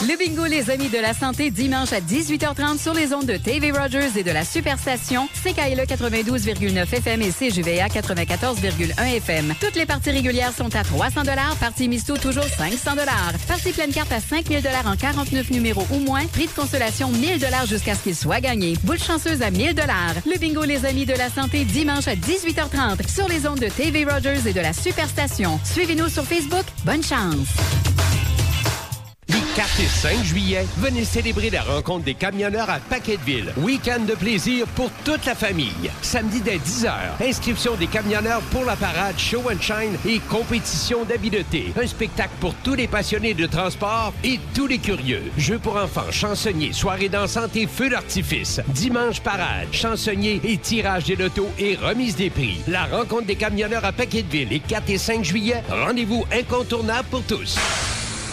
Le bingo Les Amis de la Santé, dimanche à 18h30 sur les ondes de TV Rogers et de la Superstation, CKLE 92,9 FM et CJVA 94,1 FM. Toutes les parties régulières sont à 300 $, partie misto toujours 500 $. Partie pleine carte à 5 000 $ en 49 numéros ou moins. Prix de consolation 1 000 $ jusqu'à ce qu'il soit gagné. Boule chanceuse à 1 000 $. Le bingo Les Amis de la Santé, dimanche à 18h30 sur les ondes de TV Rogers et de la Superstation. Suivez-nous sur Facebook. Bonne chance! Les 4 et 5 juillet, venez célébrer la rencontre des camionneurs à Paquetteville. Week-end de plaisir pour toute la famille. Samedi dès 10h, inscription des camionneurs pour la parade Show and Shine et compétition d'habileté. Un spectacle pour tous les passionnés de transport et tous les curieux. Jeux pour enfants, chansonniers, soirées dansantes et feux d'artifice. Dimanche parade, chansonniers et tirage des lotos et remise des prix. La rencontre des camionneurs à Paquetteville les 4 et 5 juillet, rendez-vous incontournable pour tous.